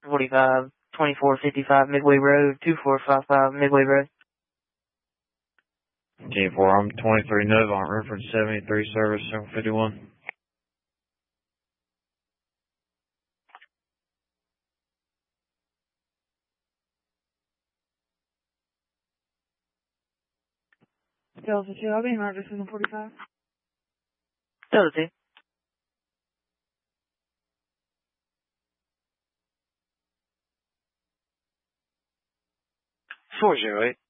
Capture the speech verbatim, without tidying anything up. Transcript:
forty-five, twenty-four fifty-five Midway Road, two four five five Midway Road. ten four, I'm twenty-three Nova on reference seventy-three service seven fifty-one. Delta two, I'll be in Roger seven forty-five. Delta two. four zero eight.